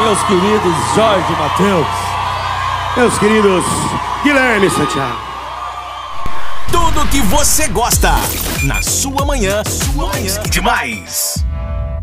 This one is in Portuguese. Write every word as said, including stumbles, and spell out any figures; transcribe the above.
meus queridos Jorge e Matheus, meus queridos Guilherme e Santiago. Tudo que você gosta na sua manhã, sua manhã demais.